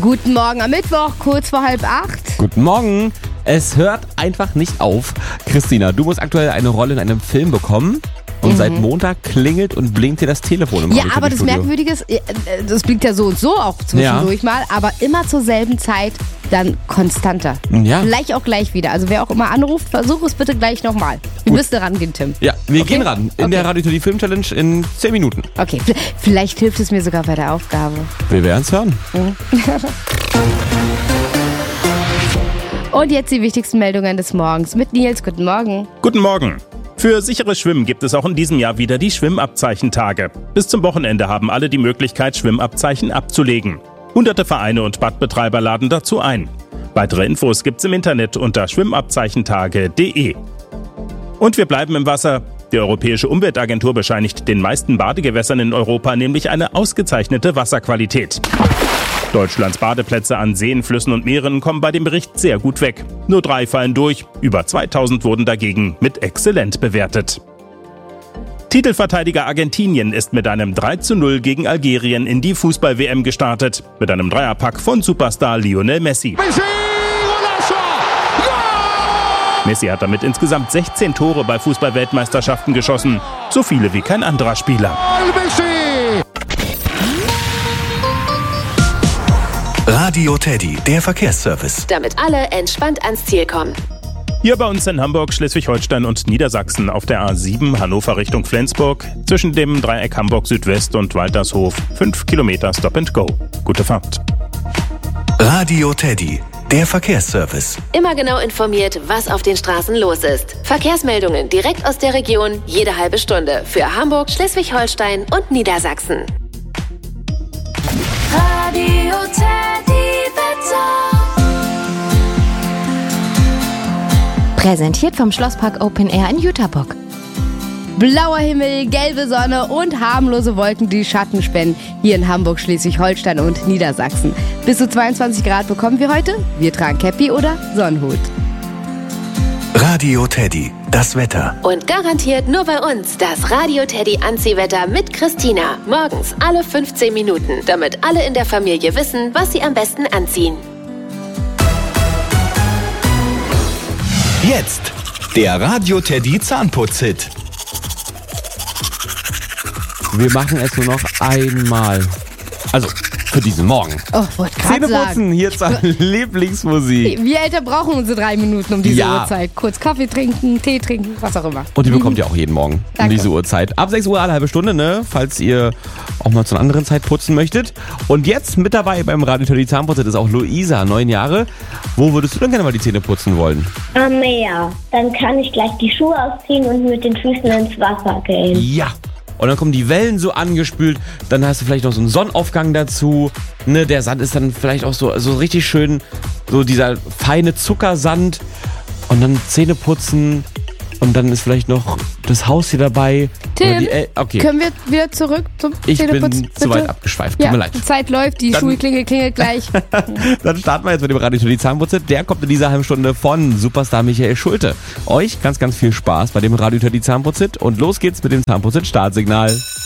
Guten Morgen am Mittwoch, kurz vor 7:30. Guten Morgen. Es hört einfach nicht auf. Christina, du musst aktuell eine Rolle in einem Film bekommen. Und seit Montag klingelt und blinkt dir das Telefon im Ja, aber das Merkwürdige ist, das blinkt ja so und so auch zwischendurch mal, aber immer zur selben Zeit dann konstanter. Ja. Vielleicht auch gleich wieder. Also wer auch immer anruft, versuch es bitte gleich nochmal. Wir müssen rangehen, Tim. Ja, wir gehen ran in der Radio Teddy Film Challenge in 10 Minuten. Okay, vielleicht hilft es mir sogar bei der Aufgabe. Wir werden's hören. Und jetzt die wichtigsten Meldungen des Morgens mit Nils. Guten Morgen. Guten Morgen. Für sicheres Schwimmen gibt es auch in diesem Jahr wieder die Schwimmabzeichentage. Bis zum Wochenende haben alle die Möglichkeit, Schwimmabzeichen abzulegen. Hunderte Vereine und Badbetreiber laden dazu ein. Weitere Infos gibt's im Internet unter schwimmabzeichentage.de. Und wir bleiben im Wasser. Die Europäische Umweltagentur bescheinigt den meisten Badegewässern in Europa nämlich eine ausgezeichnete Wasserqualität. Deutschlands Badeplätze an Seen, Flüssen und Meeren kommen bei dem Bericht sehr gut weg. Nur 3 fallen durch, über 2000 wurden dagegen mit exzellent bewertet. Titelverteidiger Argentinien ist mit einem 3:0 gegen Algerien in die Fußball-WM gestartet. Mit einem Dreierpack von Superstar Lionel Messi. Messi hat damit insgesamt 16 Tore bei Fußball-Weltmeisterschaften geschossen. So viele wie kein anderer Spieler. Radio Teddy, der Verkehrsservice. Damit alle entspannt ans Ziel kommen. Hier bei uns in Hamburg, Schleswig-Holstein und Niedersachsen auf der A7 Hannover Richtung Flensburg zwischen dem Dreieck Hamburg Südwest und Waltershof 5 Kilometer Stop and Go. Gute Fahrt. Radio Teddy, der Verkehrsservice. Immer genau informiert, was auf den Straßen los ist. Verkehrsmeldungen direkt aus der Region, jede halbe Stunde. Für Hamburg, Schleswig-Holstein und Niedersachsen. Radio Teddy Wetter. Präsentiert vom Schlosspark Open Air in Jüterbock. Blauer Himmel, gelbe Sonne und harmlose Wolken, die Schatten spenden. Hier in Hamburg, Schleswig-Holstein und Niedersachsen. Bis zu 22 Grad bekommen wir heute. Wir tragen Käppi oder Sonnenhut. Radio Teddy, das Wetter. Und garantiert nur bei uns das Radio Teddy Anziehwetter mit Christina. Morgens alle 15 Minuten, damit alle in der Familie wissen, was sie am besten anziehen. Jetzt der Radio Teddy Zahnputz-Hit. Wir machen es nur noch einmal. Also, für diesen Morgen. Oh, wollte gerade Zähne sagen. putzen, hier zur Lieblingsmusik. Wir Älter brauchen unsere 3 Minuten um diese Ja. Uhrzeit. Kurz Kaffee trinken, Tee trinken, was auch immer. Und die bekommt ihr auch jeden Morgen um Danke. diese Uhrzeit. Ab 6 Uhr alle halbe Stunde, ne? Falls ihr auch mal zu einer anderen Zeit putzen möchtet. Und jetzt mit dabei beim Radio Teddy Zahnputz ist auch Luisa, 9 Jahre. Wo würdest du denn gerne mal die Zähne putzen wollen? Am Meer. Dann kann ich gleich die Schuhe ausziehen und mit den Füßen ins Wasser gehen. Ja. Und dann kommen die Wellen so angespült, dann hast du vielleicht noch so einen Sonnenaufgang dazu. Ne, der Sand ist dann vielleicht auch so richtig schön, so dieser feine Zuckersand. Und dann Zähne putzen und dann ist vielleicht noch das Haus hier dabei. Tim, Oder okay. können wir wieder zurück zum Ich Zähneputzen? bin zu weit abgeschweift, tut Ja, mir leid. die Zeit läuft, die Dann- Schulklingel klingelt gleich. Dann starten wir jetzt mit dem Radio Teddy Zahnputz. Der kommt in dieser halben Stunde von Superstar Michael Schulte. Euch ganz, ganz viel Spaß bei dem Radio Teddy Zahnputz und los geht's mit dem Zahnputz Startsignal.